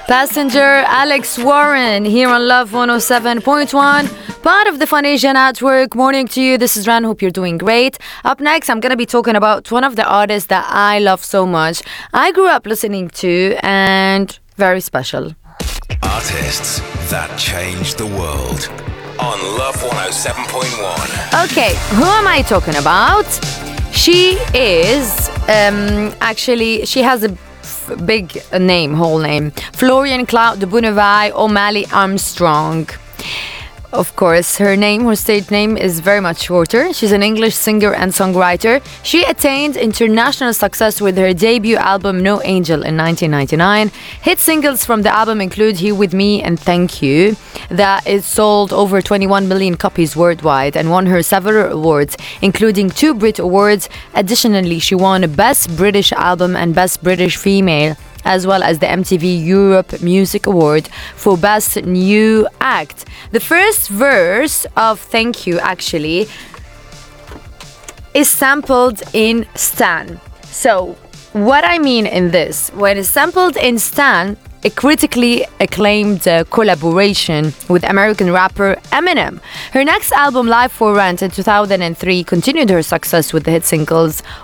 Passenger Alex Warren here on Love 107.1, part of the Fun Asia Network. Morning to you. This is Ran. Hope you're doing great. Up next, I'm going to be talking about one of the artists that I love so much. I grew up listening to and very special. Artists that changed the world on Love 107.1. Okay, who am I talking about? She is she has a big name, whole name. Florian Cloud de Bouneville O'Malley Armstrong. Of course, her stage name is very much shorter. She's an English singer and songwriter. She attained international success with her debut album No Angel in 1999. Hit singles from the album include Here With Me and Thank You. That is sold over 21 million copies worldwide and won her several awards, including 2 Brit Awards. Additionally, she won Best British Album and Best British Female, as well as the MTV Europe Music Award for Best New Act. The first verse of Thank You actually is sampled in Stan. So what I mean in this, when it's sampled in Stan, a critically acclaimed collaboration with American rapper Eminem. Her next album, Live for Rent, in 2003, continued her success with the hit singles